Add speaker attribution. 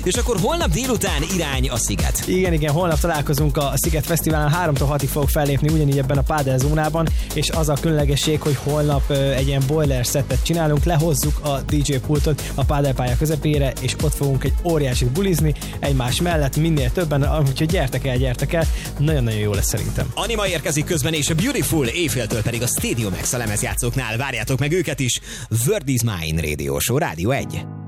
Speaker 1: És akkor holnap délután irány a Sziget.
Speaker 2: Igen, holnap találkozunk a Sziget Fesztiválon, 3-tól 6-ig fogok fellépni ugyanígy ebben a pádelzónában, és az a különlegesség, hogy holnap egy ilyen boiler szettet csinálunk, lehozzuk a DJ pultot a pádelpálya közepére, és ott fogunk egy óriásit bulizni egymás mellett, minél többen, úgyhogy gyertek el, nagyon-nagyon jó lesz szerintem.
Speaker 1: Anima érkezik közben, és a Beautiful, éjféltől pedig a Stadium X a lemezjátszóknál. Várjátok meg őket is. Word is Mine Radio Show, Rádió 1.